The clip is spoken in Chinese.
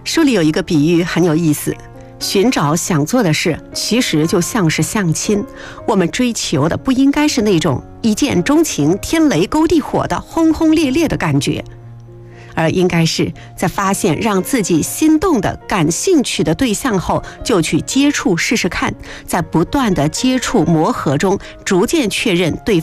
书里有一个比喻很有意思，寻找想做的事，其实就像是相亲，我们追求的不应该是那种一见钟情、天雷勾地火的轰轰烈烈的感觉，而应该是在发现让自己心动的感兴趣的对象后，就去接触试试看，在不断的接触磨合中，逐渐确认对